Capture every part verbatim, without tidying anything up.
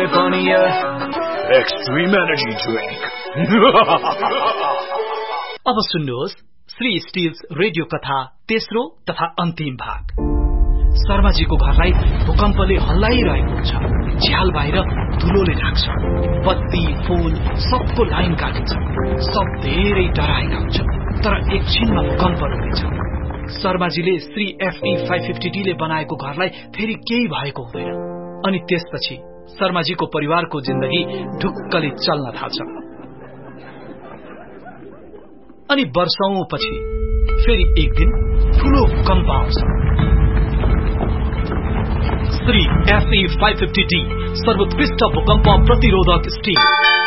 पनि extreme energy drink. अब सुन्नुहोस् श्री स्टिल्स रेडियो कथा तेस्रो तथा अन्तिम भाग। शर्माजीको घरलाई भूकम्पले हल्लाइरहेको हुन्छ। झ्याल बाहिर धुलोले ढाक्छ। बत्ती फोन सबको लाइन काटिन्छ। सब धेरै डराएका हुन्छ। तर एकछिनमा भूकम्प रोकिन्छ। शर्माजीले Shri FE five fifty D ले बनाएको घरलाई फेरि केही भएको हुँदैन। अनि त्यसपछि शर्माजीको परिवारको जिन्दगी ढुक्कले चल्न थाल्छ। अनि वर्षौंपछि फेरि एक दिन ठूलो भूकम्प आउँछ। Shri FE five fifty D सर्वोत्कृष्ट भूकम्प प्रतिरोधक स्टिल।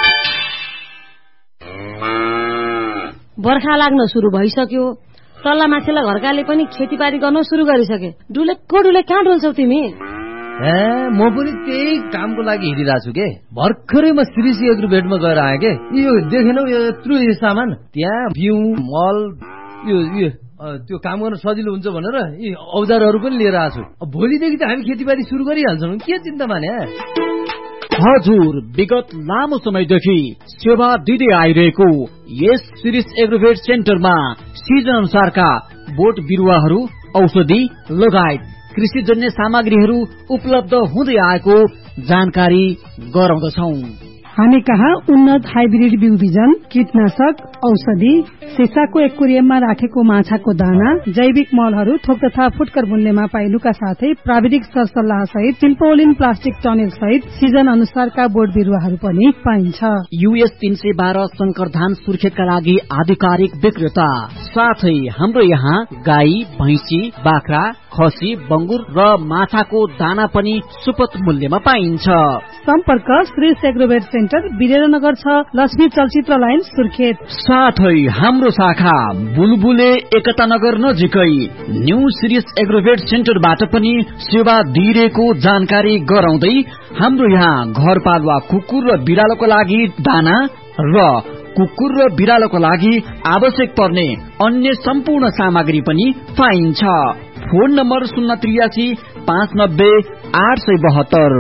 बर्खा लाग्न सुरु भइसक्यो। तल्ला माथिल्ला घरकाले पनि खेतीबारी गर्न सुरु गरिसके। डुलेको डुले कहाँ डुल्छौ तिमी? ए म पनि त्यही कामको लागि हिँडिरहेको छु के। भर्खरै म श्रीसी एग्रोभेटमा गएर आएँ के। यो देखेनौ यो यत्रो यो सामान त्यहाँ बिउ मल यो यो त्यो काम गर्न सजिलो हुन्छ भनेर यी औजारहरू पनि लिएर आएको छु। भोलिदेखि त हामी खेतीबारी सुरु गरिहाल्छौँ। के चिन्ता माने? हजुर, विगत लामो समयदेखि सेवा दिँदै आइरहेको यस श्री एग्रोभेट सेन्टरमा सिजन अनुसारका बोट बिरुवाहरू, औषधि लगायत कृषिजन्य सामग्रीहरू उपलब्ध हुँदै आएको जानकारी गराउँदछौं। हामी कहाँ उन्नत हाइब्रिड बिउ बिजन, कीटनाशक, औषधि, सिसाको एक्वेरियममा राखेको माछाको दाना, जैविक मलहरू, थोक तथा फुटकर मूल्यमा पाइनुका साथै प्राविधिक सरसल्लाह सहित टिम्पोलिन प्लास्टिक टनेल सहित सिजन अनुसारका बोट बिरुवाहरू पनि पाइन्छ। यूएस तीन सय बाह्र शंकर धान सुर्खेतका लागि आधिकारिक विक्रेता। साथै हाम्रो यहाँ गाई, भैंसी, बाख्रा, खसी, बंगुर र माछाको दाना पनि सुपथ मूल्यमा पाइन्छ। सम्पर्क श्री एग्रोभेट सेन्टर वीरेन्द्रनगर छ, लक्ष्मी चलचित्र लाइन सुर्खेत। साथै हाम्रो शाखा बुलबुले एकता नगर नजिकै न्यू सिरिस एग्रोभेट सेन्टरबाट पनि सेवा दिइरहेको जानकारी गराउँदै हाम्रो यहाँ घरपालुवा कुकुर र बिरालोको लागि दाना र कुकुर र बिरालोको लागि आवश्यक पर्ने अन्य सम्पूर्ण सामग्री पनि पाइन्छ। फोन नम्बर शून्य त्रियासी पाँच नब्बे आठ सय बहत्तर।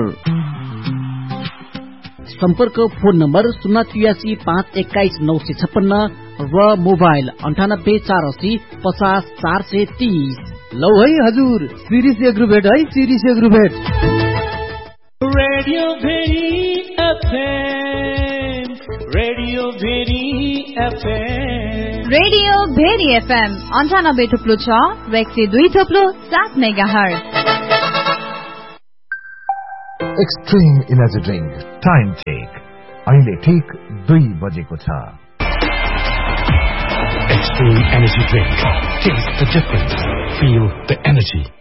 सम्पर्क फोन नम्बर शून्य त्रियासी पाँच एक्काइस नौ सय छप्पन्न र मोबाइल अन्ठानब्बे चार असी पचास चार सय तीस। लौ है हजुर, सिरिस एग्रोभेट है, series aggravate. Radio very FM, radio very FM, radio very FM अन्ठानब्बे थुप्लो छ र एक सय दुई थुप्लो सात mega hertz. Extreme energy drink time check अहिले ठिक दुई बजेको छ। Extreme energy drink. Taste the difference. Feel the energy.